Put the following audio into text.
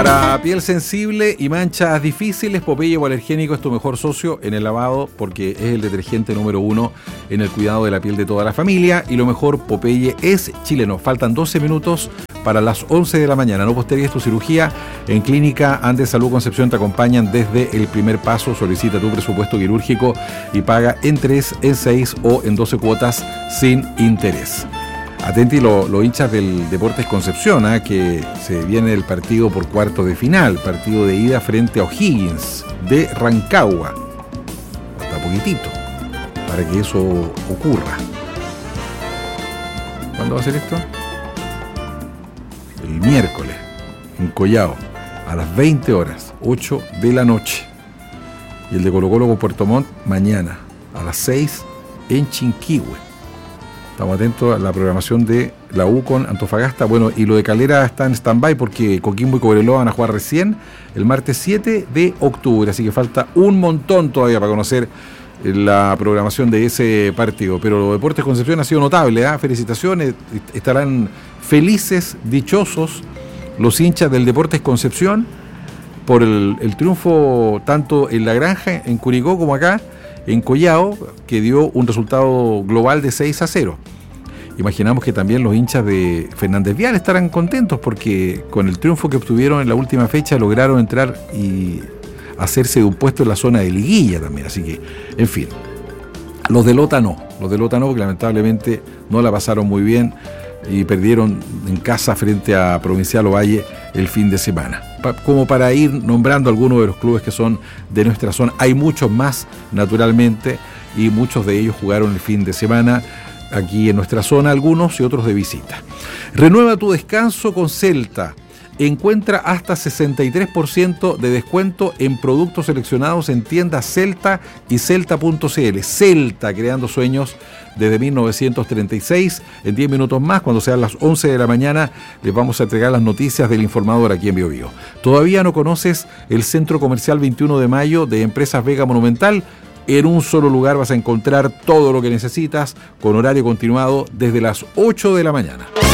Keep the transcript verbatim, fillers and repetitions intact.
Para piel sensible y manchas difíciles, Popeye Hipoalergénico es tu mejor socio en el lavado porque es el detergente número uno en el cuidado de la piel de toda la familia. Y lo mejor, Popeye es chileno. Faltan doce minutos para las once de la mañana. No postergues tu cirugía. En Clínica Andes Salud Concepción te acompañan desde el primer paso. Solicita tu presupuesto quirúrgico y paga en tres, en seis o en doce cuotas sin interés. Atenti los lo hinchas del Deportes Concepción, ¿eh? Que se viene el partido por cuartos de final, partido de ida frente a O'Higgins de Rancagua. Hasta poquitito, para que eso ocurra. ¿Cuándo va a ser esto? El miércoles, en Collao, a las veinte horas, ocho de la noche. Y el de Colo Colo con Puerto Montt, mañana, a las seis, en Chinquihue. Estamos atentos a la programación de la U con Antofagasta. Bueno, y lo de Calera está en stand-by porque Coquimbo y Cobreloa van a jugar recién el martes siete de octubre. Así que falta un montón todavía para conocer la programación de ese partido. Pero los Deportes Concepción ha sido notable, ¿eh? Felicitaciones. Estarán felices, dichosos los hinchas del Deportes Concepción por el, el triunfo tanto en La Granja, en Curicó, como acá en Collao, que dio un resultado global de seis a cero. Imaginamos que también los hinchas de Fernández Vial estarán contentos porque con el triunfo que obtuvieron en la última fecha lograron entrar y hacerse de un puesto en la zona de liguilla también. Así que, en fin, los de Lota no, los de Lota no, porque lamentablemente no la pasaron muy bien y perdieron en casa frente a Provincial Ovalle el fin de semana. Pa- como para ir nombrando algunos de los clubes que son de nuestra zona. Hay muchos más, naturalmente, y muchos de ellos jugaron el fin de semana aquí en nuestra zona, algunos y otros de visita. Renueva tu descanso con Celta. Encuentra hasta sesenta y tres por ciento de descuento en productos seleccionados en tiendas Celta y Celta punto c l. Celta, creando sueños desde mil novecientos treinta y seis. En diez minutos más, cuando sean las once de la mañana, les vamos a entregar las noticias del informador aquí en Bio Bio. ¿Todavía no conoces el Centro Comercial veintiuno de mayo de Empresas Vega Monumental? En un solo lugar vas a encontrar todo lo que necesitas con horario continuado desde las ocho de la mañana.